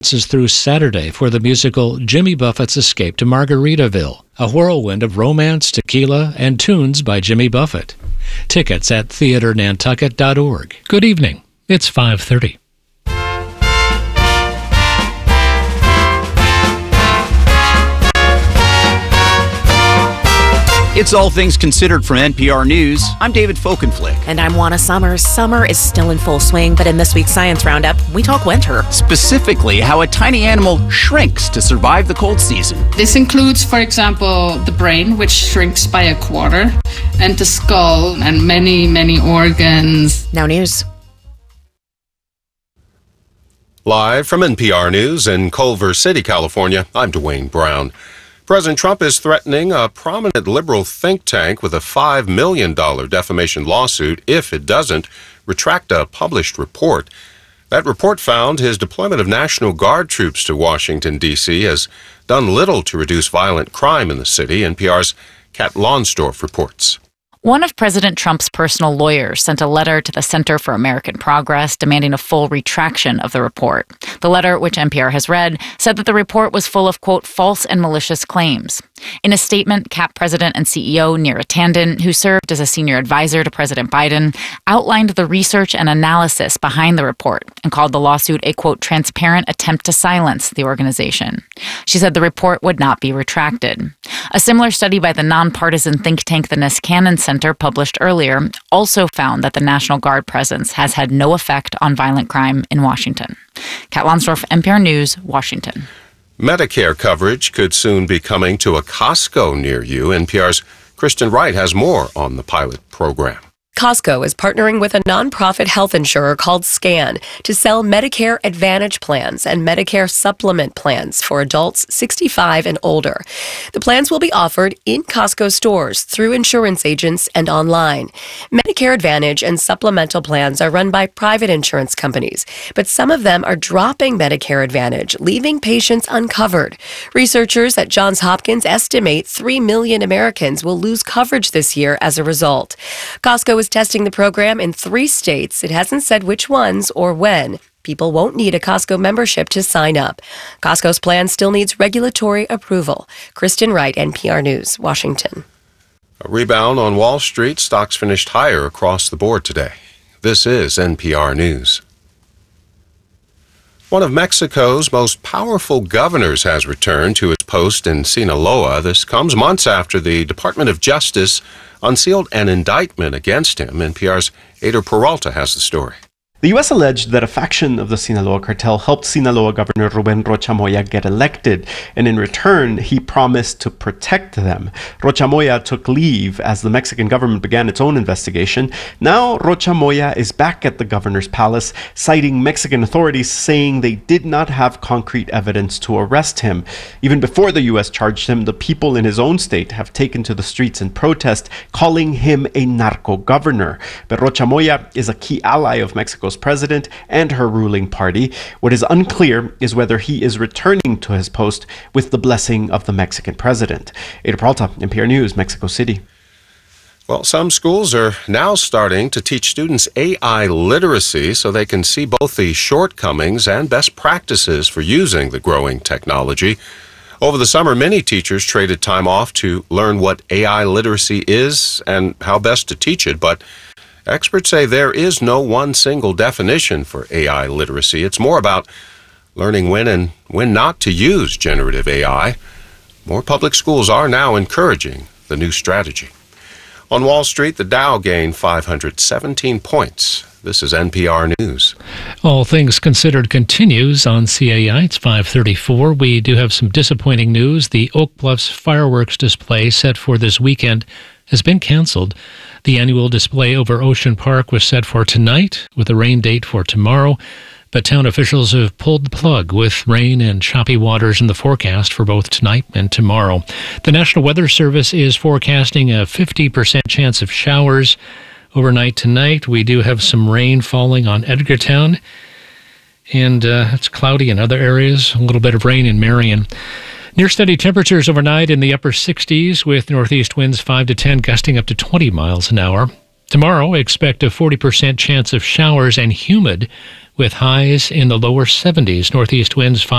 is through Saturday for the musical Jimmy Buffett's Escape to Margaritaville, a whirlwind of romance, tequila, and tunes by Jimmy Buffett. Tickets at theaternantucket.org. Good evening. It's 5:30. It's All Things Considered from NPR News. I'm David Folkenflik. And I'm Juana Summers. Summer is still in full swing, but in this week's Science Roundup, we talk winter. Specifically, how a tiny animal shrinks to survive the cold season. This includes, for example, the brain, which shrinks by a quarter, and the skull, and many, many organs. Now news. Live from NPR News in Culver City, California, I'm Dwayne Brown. President Trump is threatening a prominent liberal think tank with a $5 million defamation lawsuit if it doesn't retract a published report. That report found his deployment of National Guard troops to Washington, D.C. has done little to reduce violent crime in the city, NPR's Kat Lonsdorf reports. One of President Trump's personal lawyers sent a letter to the Center for American Progress demanding a full retraction of the report. The letter, which NPR has read, said that the report was full of, quote, false and malicious claims. In a statement, CAP President and CEO Neera Tanden, who served as a senior advisor to President Biden, outlined the research and analysis behind the report and called the lawsuit a, quote, transparent attempt to silence the organization. She said the report would not be retracted. A similar study by the nonpartisan think tank the Niskanen Center, published earlier, also found that the National Guard presence has had no effect on violent crime in Washington. Kat Lonsdorf, NPR News, Washington. Medicare coverage could soon be coming to a Costco near you. NPR's Kristen Wright has more on the pilot program. Costco is partnering with a nonprofit health insurer called SCAN to sell Medicare Advantage plans and Medicare Supplement plans for adults 65 and older. The plans will be offered in Costco stores, through insurance agents, and online. Medicare Advantage and supplemental plans are run by private insurance companies, but some of them are dropping Medicare Advantage, leaving patients uncovered. Researchers at Johns Hopkins estimate 3 million Americans will lose coverage this year as a result. Costco is testing the program in 3 states. It hasn't said which ones or when. People won't need a Costco membership to sign up. Costco's plan still needs regulatory approval. Kristen Wright, NPR News, Washington. A rebound on Wall Street. Stocks finished higher across the board today. This is NPR News. One of Mexico's most powerful governors has returned to his post in Sinaloa. This comes months after the Department of Justice unsealed an indictment against him. NPR's Eder Peralta has the story. The U.S. alleged that a faction of the Sinaloa cartel helped Sinaloa Governor Ruben Rocha Moya get elected, and in return, he promised to protect them. Rocha Moya took leave as the Mexican government began its own investigation. Now, Rocha Moya is back at the governor's palace, citing Mexican authorities saying they did not have concrete evidence to arrest him. Even before the U.S. charged him, the people in his own state have taken to the streets in protest, calling him a narco governor. But Rocha Moya is a key ally of Mexico's president and her ruling party. What is unclear is whether he is returning to his post with the blessing of the Mexican president. Eder Peralta, NPR News, Mexico City. Well, some schools are now starting to teach students AI literacy so they can see both the shortcomings and best practices for using the growing technology. Over the summer, many teachers traded time off to learn what AI literacy is and how best to teach it, but experts say there is no one single definition for AI literacy. It's more about learning when and when not to use generative AI. More public schools are now encouraging the new strategy. On Wall Street, the Dow gained 517 points. This is NPR News. All Things Considered continues on CAI. It's 5:34. We do have some disappointing news. The Oak Bluffs fireworks display set for this weekend has been canceled. The annual display over Ocean Park was set for tonight with a rain date for tomorrow, but town officials have pulled the plug with rain and choppy waters in the forecast for both tonight and tomorrow. The National Weather Service is forecasting a 50% chance of showers overnight tonight. We do have some rain falling on Edgartown, and it's cloudy in other areas, a little bit of rain in Marion. Near steady temperatures overnight in the upper 60s with northeast winds 5 to 10 gusting up to 20 miles an hour. Tomorrow, expect a 40% chance of showers and humid with highs in the lower 70s. Northeast winds